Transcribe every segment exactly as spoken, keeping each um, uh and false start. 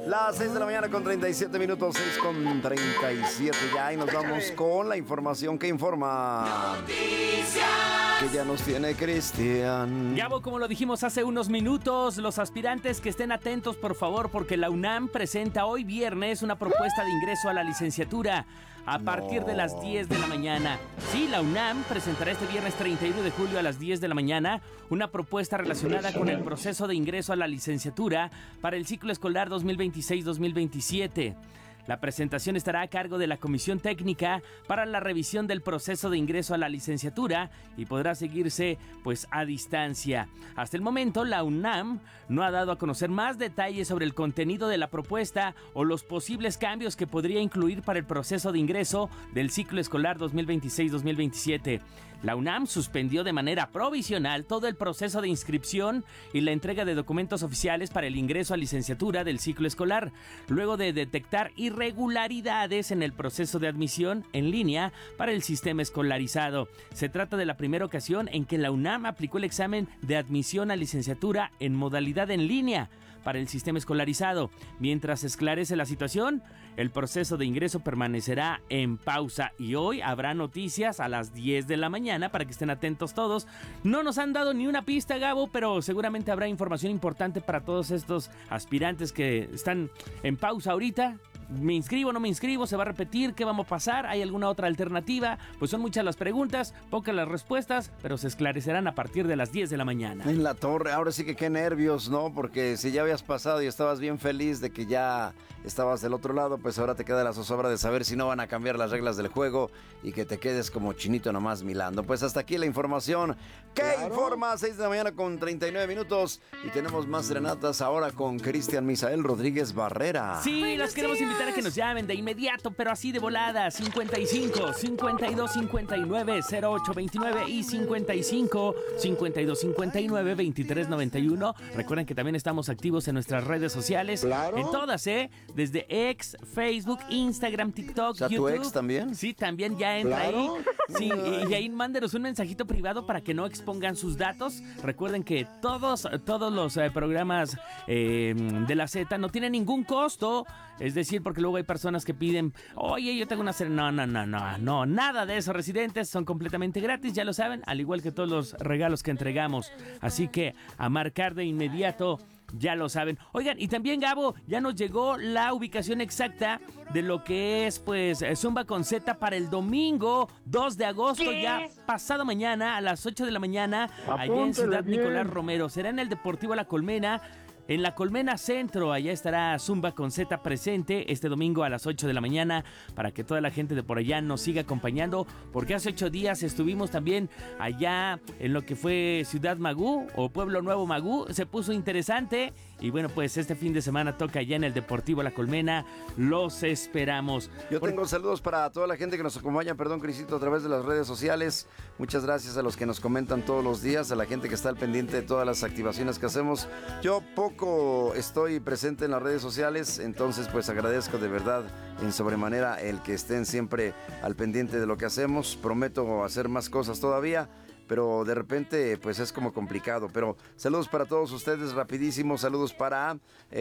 Las seis de la mañana con treinta y siete minutos, seis con treinta y siete ya, y nos vamos con la información que informa. Noticias. Que ya nos tiene Cristian. Gabo, como lo dijimos hace unos minutos, los aspirantes que estén atentos, por favor, porque la UNAM presenta hoy viernes una propuesta de ingreso a la licenciatura a partir no. de las diez de la mañana. Sí, la UNAM presentará este viernes treinta y uno de julio a las diez de la mañana una propuesta relacionada con el proceso de ingreso a la licenciatura para el ciclo escolar dos mil veintiséis dos mil veintisiete. La presentación estará a cargo de la Comisión Técnica para la revisión del proceso de ingreso a la licenciatura y podrá seguirse pues a distancia. Hasta el momento, la UNAM no ha dado a conocer más detalles sobre el contenido de la propuesta o los posibles cambios que podría incluir para el proceso de ingreso del ciclo escolar dos mil veintiséis dos mil veintisiete. La UNAM suspendió de manera provisional todo el proceso de inscripción y la entrega de documentos oficiales para el ingreso a licenciatura del ciclo escolar, luego de detectar irregularidades en el proceso de admisión en línea para el sistema escolarizado. Se trata de la primera ocasión en que la UNAM aplicó el examen de admisión a licenciatura en modalidad en línea para el sistema escolarizado. Mientras se esclarece la situación, el proceso de ingreso permanecerá en pausa y hoy habrá noticias a las diez de la mañana para que estén atentos todos. No nos han dado ni una pista, Gabo, pero seguramente habrá información importante para todos estos aspirantes que están en pausa ahorita. ¿Me inscribo o no me inscribo? ¿Se va a repetir? ¿Qué vamos a pasar? ¿Hay alguna otra alternativa? Pues son muchas las preguntas, pocas las respuestas, pero se esclarecerán a partir de las diez de la mañana. En la torre, ahora sí que qué nervios, ¿no? Porque si ya habías pasado y estabas bien feliz de que ya estabas del otro lado, pues ahora te queda la zozobra de saber si no van a cambiar las reglas del juego y que te quedes como chinito nomás milando. Pues hasta aquí la información. ¿Qué claro. informa? seis de la mañana con treinta y nueve minutos y tenemos más serenatas ahora con Cristian Misael Rodríguez Barrera. Sí, Buenos las queremos días. invitar a que nos llamen de inmediato, pero así de volada. cincuenta y cinco, cincuenta y dos, cincuenta y nueve, cero ocho veintinueve y cincuenta y cinco, cincuenta y dos, cincuenta y nueve, veintitrés noventa y uno. Recuerden que también estamos activos en nuestras redes sociales. Claro. En todas, ¿eh? Desde X, Facebook, Instagram, TikTok, o sea, YouTube. ¿tu ex también? Sí, también ya entra claro. ahí. Sí, y, y ahí mándenos un mensajito privado para que no expongan sus datos. Recuerden que todos, todos los eh, programas eh, de la Z no tienen ningún costo. Es decir, porque luego hay personas que piden, oye, yo tengo una serie. No, no, no, no, no, nada de eso, residentes. Son completamente gratis, ya lo saben, al igual que todos los regalos que entregamos. Así que a marcar de inmediato. Ya lo saben. Oigan, y también, Gabo, ya nos llegó la ubicación exacta de lo que es, pues, Zumba con Z para el domingo dos de agosto, ¿Qué? ya pasado mañana a las ocho de la mañana, Apúntale allá en Ciudad bien. Nicolás Romero. Será en el Deportivo La Colmena. En la Colmena Centro, allá estará Zumba con Z presente este domingo a las ocho de la mañana para que toda la gente de por allá nos siga acompañando, porque hace ocho días estuvimos también allá en lo que fue Ciudad Magú o Pueblo Nuevo Magú. Se puso interesante y bueno, pues este fin de semana toca allá en el Deportivo La Colmena. Los esperamos. Yo por... tengo saludos para toda la gente que nos acompaña, perdón, Crisito, a través de las redes sociales. Muchas gracias a los que nos comentan todos los días, a la gente que está al pendiente de todas las activaciones que hacemos. Yo poco estoy presente en las redes sociales, entonces pues agradezco de verdad en sobremanera el que estén siempre al pendiente de lo que hacemos. Prometo hacer más cosas todavía, pero de repente pues es como complicado. Pero saludos para todos ustedes, rapidísimos. Saludos para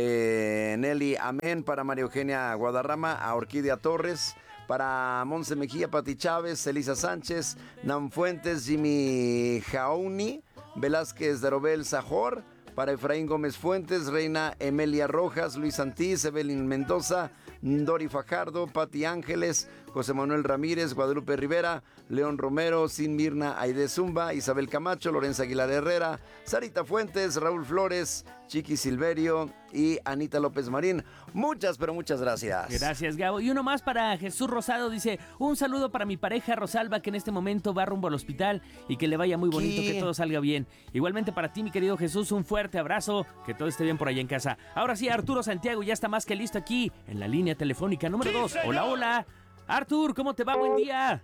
eh, Nelly Amén, para María Eugenia Guadarrama, a Orquídea Torres, para Monse Mejía, Pati Chávez, Elisa Sánchez, Nan Fuentes, Jimmy Jauni, Velázquez Darobel Sajor, para Efraín Gómez Fuentes, Reina Emelia Rojas, Luis Santís, Evelyn Mendoza, Dori Fajardo, Pati Ángeles, José Manuel Ramírez, Guadalupe Rivera, León Romero, Sin Mirna Aide Zumba, Isabel Camacho, Lorenza Aguilar Herrera, Sarita Fuentes, Raúl Flores, Chiqui Silverio y Anita López Marín. Muchas, pero muchas gracias. Gracias, Gabo. Y uno más para Jesús Rosado, dice, un saludo para mi pareja Rosalba, que en este momento va rumbo al hospital y que le vaya muy bonito, ¿Qué? que todo salga bien. Igualmente para ti, mi querido Jesús, un fuerte abrazo, que todo esté bien por allá en casa. Ahora sí, Arturo Santiago ya está más que listo aquí en la línea telefónica número dos. Hola, hola. Artur, ¿cómo te va? Buen día.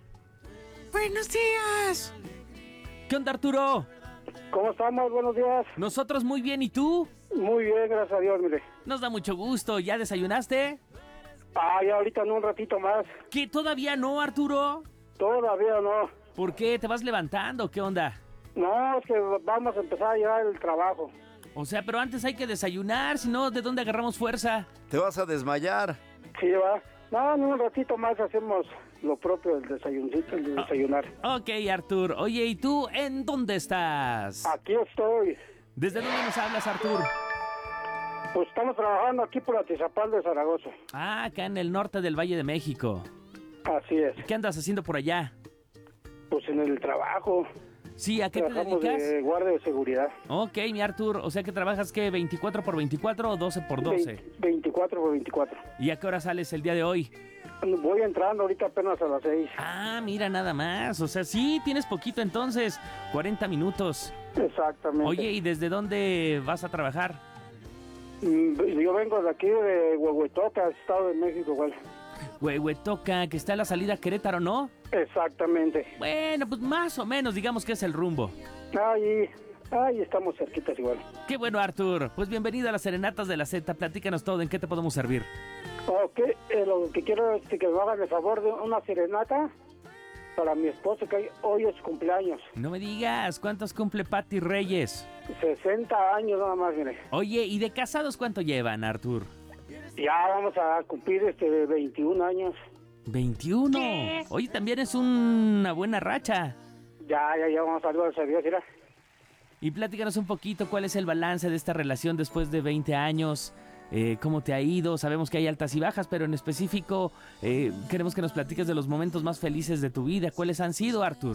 Buenos días. ¿Qué onda, Arturo? ¿Cómo estamos? Buenos días. Nosotros muy bien, ¿y tú? Muy bien, gracias a Dios, mire. Nos da mucho gusto. ¿Ya desayunaste? Ah, ya ahorita en un ratito más. ¿Qué? ¿Todavía no, Arturo? Todavía no. ¿Por qué? ¿Te vas levantando? ¿Qué onda? No, es que vamos a empezar ya el trabajo. O sea, pero antes hay que desayunar, si no, ¿de dónde agarramos fuerza? Te vas a desmayar. Sí, va. No, en un ratito más hacemos lo propio, el desayuncito, el desayunar. Ok, Artur. Oye, ¿y tú en dónde estás? Aquí estoy. ¿Desde dónde nos hablas, Artur? Pues estamos trabajando aquí por Atizapán de Zaragoza. Ah, acá en el norte del Valle de México. Así es. ¿Qué andas haciendo por allá? Pues en el trabajo. Sí, ¿a qué te Trabajamos dedicas? de guardia de seguridad. Ok, mi Artur, o sea que trabajas, ¿qué? ¿veinticuatro por veinticuatro o doce por doce? veinte veinticuatro por veinticuatro. ¿Y a qué hora sales el día de hoy? Voy entrando ahorita apenas a las seis. Ah, mira, nada más. O sea, sí, tienes poquito entonces, cuarenta minutos. Exactamente. Oye, ¿y desde dónde vas a trabajar? Mm, Yo vengo de aquí, de Huehuetoca, Estado de México, igual. Huehuetoca, que está a la salida a Querétaro, ¿no? Exactamente. Bueno, pues más o menos, digamos que es el rumbo. Ahí, ahí estamos cerquitas igual. Qué bueno, Artur. Pues bienvenido a las Serenatas de la Z. Platícanos todo, ¿en qué te podemos servir? Ok, eh, lo que quiero es que me hagan el favor de una serenata para mi esposo, que hoy es su cumpleaños. No me digas, ¿cuántos cumple Pati Reyes? sesenta años nada más, mire. Oye, ¿y de casados cuánto llevan, Artur? Ya vamos a cumplir este veintiún años. veintiuno. Oye, también es una buena racha. Ya, ya, ya vamos a saludar a Dios, mira. Y platícanos un poquito cuál es el balance de esta relación después de veinte años. Eh, ¿Cómo te ha ido? Sabemos que hay altas y bajas, pero en específico eh, queremos que nos platiques de los momentos más felices de tu vida. ¿Cuáles han sido, Artur?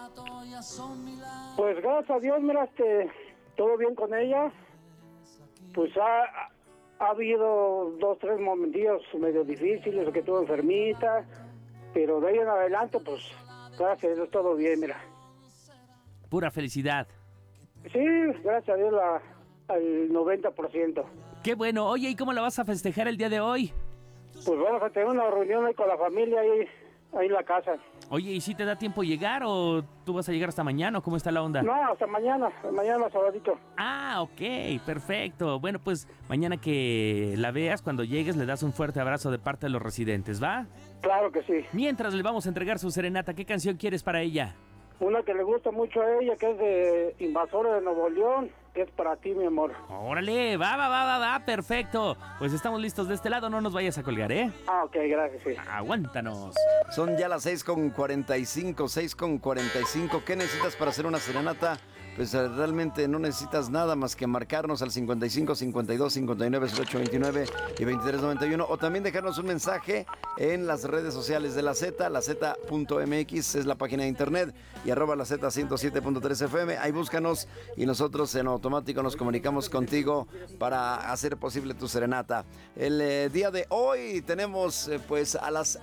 Pues gracias a Dios, mira, este, todo bien con ella. Pues ha, ha habido dos, tres momentillos medio difíciles, que estuvo enfermita, pero de ahí en adelante, pues, gracias a Dios, todo bien, mira. Pura felicidad. Sí, gracias a Dios, la, al noventa por ciento. Qué bueno. Oye, ¿y cómo la vas a festejar el día de hoy? Pues vamos a tener una reunión ahí con la familia, ahí, ahí en la casa. Oye, ¿y si te da tiempo llegar o tú vas a llegar hasta mañana o cómo está la onda? No, hasta mañana, mañana sabadito. Ah, ok, perfecto. Bueno, pues mañana que la veas, cuando llegues, le das un fuerte abrazo de parte de los residentes, ¿va? Claro que sí. Mientras le vamos a entregar su serenata, ¿qué canción quieres para ella? Una que le gusta mucho a ella, que es de Invasores de Nuevo León, que es para ti, mi amor. Órale, va, va, va, va, va, perfecto. Pues estamos listos de este lado, no nos vayas a colgar, ¿eh? Ah, ok, gracias, sí. Aguántanos. Son ya las seis con cuarenta y cinco, seis con cuarenta y cinco. ¿Qué necesitas para hacer una serenata? Pues eh, realmente no necesitas nada más que marcarnos al cincuenta y cinco, cincuenta y dos, cincuenta y nueve, cero ocho veintinueve y veintitrés noventa y uno, o también dejarnos un mensaje en las redes sociales de la Z, la Z punto M X es la página de internet, y arroba la Z ciento siete punto tres F M. Ahí búscanos y nosotros en automático nos comunicamos contigo para hacer posible tu serenata. El eh, día de hoy tenemos eh, pues a las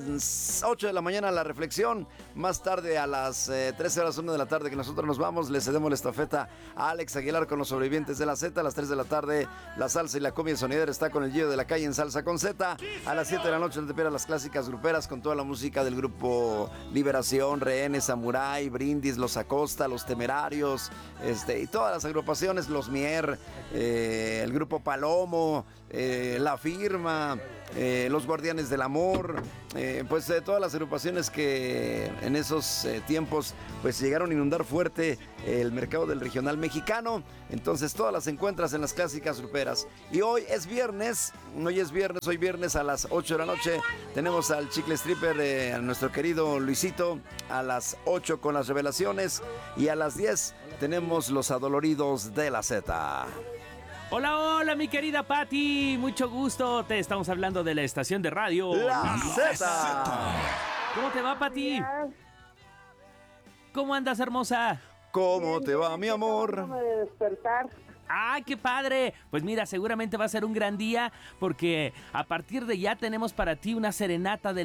ocho de la mañana la reflexión, más tarde a las eh, trece horas una de la tarde que nosotros nos vamos, le cedemos la estafeta a Alex Aguilar con los sobrevivientes de la Z. A las tres de la tarde la salsa y la cumbia sonidera está con el Gillo de la Calle en Salsa con Z. A las siete de la noche no te pierdas las clásicas gruperas con toda la música del grupo Liberación, Rehenes, Samurai, Brindis, Los Acosta, Los Temerarios, este, y todas las agrupaciones, Los Mier, eh, el grupo Palomo, eh, La Firma, eh, Los Guardianes del Amor, eh, pues eh, todas las agrupaciones que en esos eh, tiempos pues llegaron a inundar fuerte el mercado del regional mexicano. Entonces todas las encuentras en las clásicas gruperas. Y hoy es viernes, hoy es viernes, hoy viernes a las ocho de la noche tenemos al Chicle Stripper, eh, a nuestro querido Luisito, a las ocho con las revelaciones, y a las diez tenemos los adoloridos de la Z. Hola, hola, mi querida Pati, mucho gusto. Te estamos hablando de la estación de radio La Z. ¿Cómo te va, Pati? ¿Cómo andas, hermosa? ¿Cómo te va, mi amor? De despertar. ¡Ay, qué padre! Pues mira, seguramente va a ser un gran día porque a partir de ya tenemos para ti una serenata de